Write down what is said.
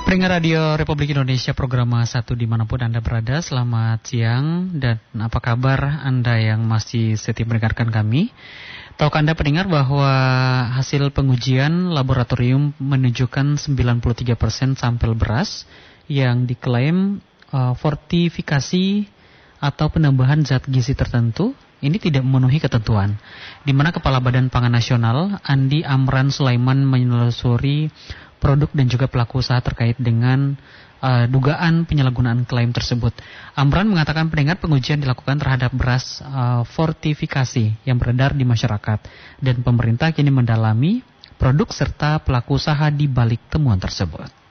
Pendengar Radio Republik Indonesia, program 1 dimanapun Anda berada, selamat siang dan apa kabar Anda yang masih setia mendengarkan kami. Tahukah Anda pendengar bahwa hasil pengujian laboratorium menunjukkan 93% sampel beras yang diklaim fortifikasi atau penambahan zat gizi tertentu ini tidak memenuhi ketentuan, di mana Kepala Badan Pangan Nasional Andi Amran Sulaiman menelusuri produk dan juga pelaku usaha terkait dengan dugaan penyalahgunaan klaim tersebut. Amran mengatakan pendengar pengujian dilakukan terhadap beras fortifikasi yang beredar di masyarakat dan pemerintah kini mendalami produk serta pelaku usaha di balik temuan tersebut.